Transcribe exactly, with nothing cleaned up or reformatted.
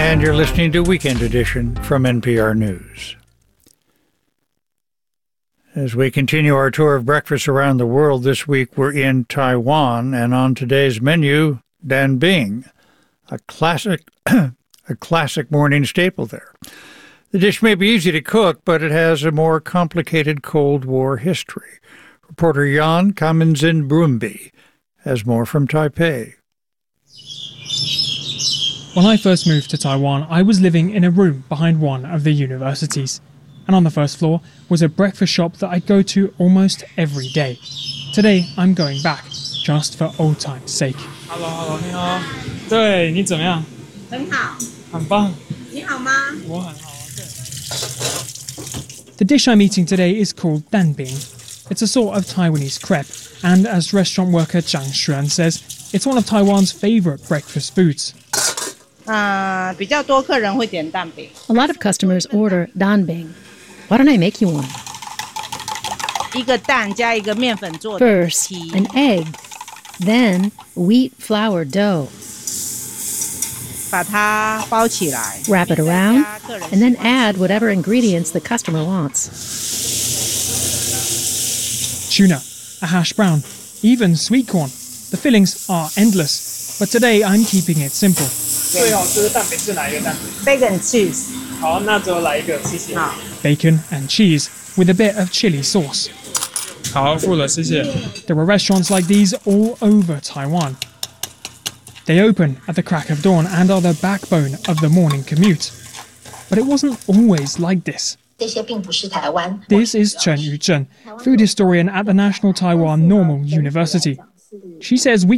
and you're listening to Weekend Edition from N P R News. As we continue our tour of breakfast around the world this week, we're in Taiwan, and on today's menu, Dan Bing, a classic, a classic morning staple there. The dish may be easy to cook, but it has a more complicated Cold War history. Reporter Jan Kaminzin Brumby has more from Taipei. When I first moved to Taiwan, I was living in a room behind one of the universities. And on the first floor was a breakfast shop that I'd go to almost every day. Today, I'm going back, just for old time's sake. Hello, hello, 你好。对，你怎么样？很好。很棒。你好吗？我很好。对。The dish I'm eating today is called danbing. It's a sort of Taiwanese crepe, and as restaurant worker Zhang Xuan says, it's one of Taiwan's favorite breakfast foods. Uh, 比较多客人会点蛋饼. A lot of customers order danbing. Why don't I make you one? 一个蛋加一个面粉做的 First, an egg, then wheat flour dough. 把它包起来 Wrap it around, and then add whatever ingredients the customer wants. Tuna, a hash brown, even sweet corn. The fillings are endless, but today I'm keeping it simple. 最好吃的蛋饼是哪一个蛋饼 Bacon cheese. 好，那就来一个，谢谢。 Bacon and cheese with a bit of chili sauce. 好，付了，谢谢。 There are restaurants like these all over Taiwan. They open at the crack of dawn and are the backbone of the morning commute. But it wasn't always like this. This is Chen Yuzhen, food historian at the National Taiwan Normal University. She says we